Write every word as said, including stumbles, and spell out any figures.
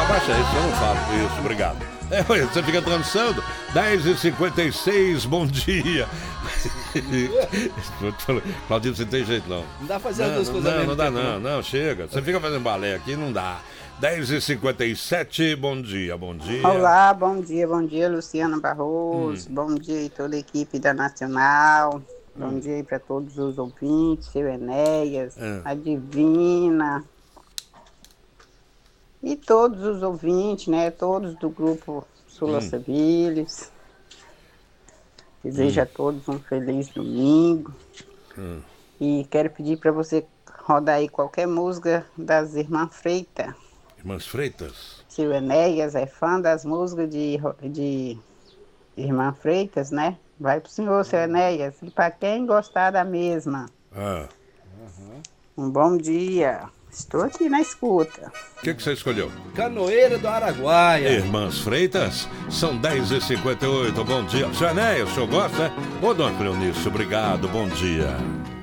abaixa aí, eu não falo isso, obrigado. É, você fica dançando, dez e cinquenta e seis, bom dia. Claudinho, você tem jeito não. Não dá pra fazer não, as duas não, coisas Não, ao não mesmo dá tempo, não, não, chega. Você fica fazendo balé aqui, não dá. dez e cinquenta e sete, bom dia, bom dia. Olá, bom dia, bom dia, Luciana Barroso. Hum. Bom dia aí toda a equipe da Nacional. Bom hum. dia aí para todos os ouvintes, seu Enéas, hum. a Divina. E todos os ouvintes, né? Todos do grupo Sula hum. Sevilhos. Desejo hum. a todos um feliz domingo. Hum. E quero pedir para você rodar aí qualquer música das Irmãs Freitas. Irmãs Freitas? Seu Enéas é fã das músicas de, de Irmã Freitas, né? Vai pro senhor, seu Enéas. E para quem gostar da mesma. Ah. Um bom dia. Estou aqui na escuta. O que, que você escolheu? Canoeira do Araguaia. Irmãs Freitas, são dez e cinquenta e oito, bom dia. Seu Enéas, o senhor gosta? Ô, dona Cleonice, obrigado, bom dia.